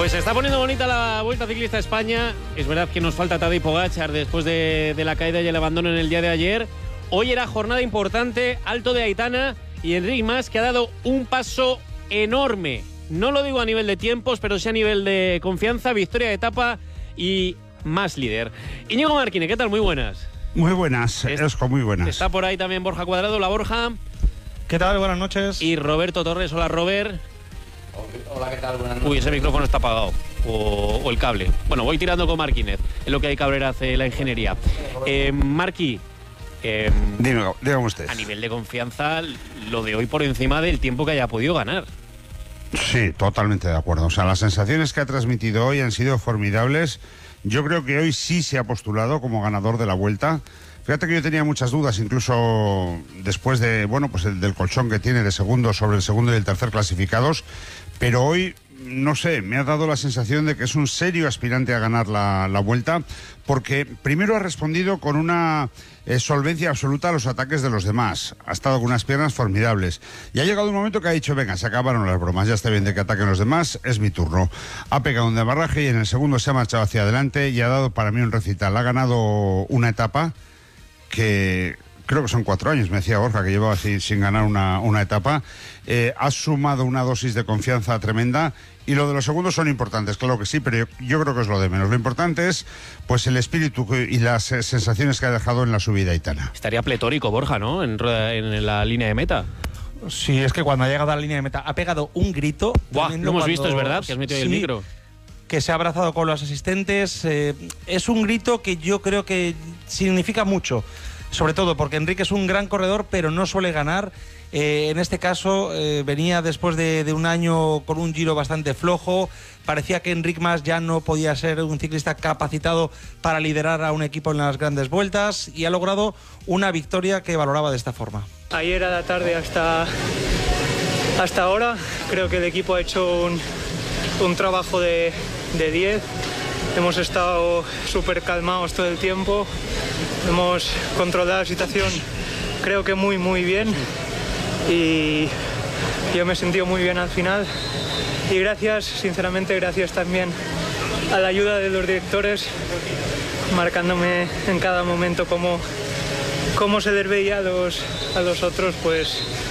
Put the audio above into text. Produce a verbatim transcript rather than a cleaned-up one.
Pues se está poniendo bonita la Vuelta Ciclista a España. Es verdad que nos falta Tadej Pogačar después de, de la caída y el abandono en el día de ayer. Hoy era jornada importante, Alto de Aitana y Enric Mas, que ha dado un paso enorme. No lo digo a nivel de tiempos, pero sí a nivel de confianza, victoria de etapa y más líder. Íñigo Marquine, ¿qué tal? Muy buenas. Muy buenas, Esco, muy buenas. Está por ahí también Borja Cuadrado. Hola, Borja. ¿Qué tal? Buenas noches. Y Roberto Torres. Hola, Robert. Hola, ¿qué tal? Buenas noches. Uy, ese micrófono está apagado. O, o el cable. Bueno, voy tirando con Marquínez. Es lo que hay que abrir hace la ingeniería. Eh, Marqui. Eh, Dime, dígame usted. A nivel de confianza, lo de hoy por encima del tiempo que haya podido ganar. Sí, totalmente de acuerdo. O sea, las sensaciones que ha transmitido hoy han sido formidables. Yo creo que hoy sí se ha postulado como ganador de la Vuelta. Fíjate que yo tenía muchas dudas, incluso después de, bueno, pues el, del colchón que tiene de segundo sobre el segundo y el tercer clasificados, pero hoy, no sé, me ha dado la sensación de que es un serio aspirante a ganar la, la Vuelta, porque primero ha respondido con una eh, solvencia absoluta a los ataques de los demás, ha estado con unas piernas formidables, y ha llegado un momento que ha dicho, venga, se acabaron las bromas, ya está bien de que ataquen los demás, es mi turno. Ha pegado un demarraje y en el segundo se ha marchado hacia adelante y ha dado para mí un recital, ha ganado una etapa que creo que son cuatro años, me decía Borja, que llevaba así sin ganar una, una etapa. Eh, ha sumado una dosis de confianza tremenda y lo de los segundos son importantes, claro que sí, pero yo, yo creo que es lo de menos. Lo importante es pues el espíritu y las eh, sensaciones que ha dejado en la subida aitana. Estaría pletórico Borja, ¿no? En, en la línea de meta. Sí, es que cuando ha llegado a la línea de meta ha pegado un grito. Buah, lo hemos cuando... visto, es verdad, que has metido sí, el micro. Que se ha abrazado con los asistentes. Eh, es un grito que yo creo que significa mucho. Sobre todo porque Enrique es un gran corredor, pero no suele ganar. Eh, en este caso eh, venía después de, de un año con un Giro bastante flojo. Parecía que Enric Mas ya no podía ser un ciclista capacitado para liderar a un equipo en las grandes vueltas y ha logrado una victoria que valoraba de esta forma. Ayer a la tarde hasta, hasta ahora creo que el equipo ha hecho un, un trabajo de diez. Hemos estado súper calmados todo el tiempo, hemos controlado la situación creo que muy muy bien y yo me he sentido muy bien al final y gracias, sinceramente gracias también a la ayuda de los directores, marcándome en cada momento cómo, cómo se les veía a los, a los otros, pues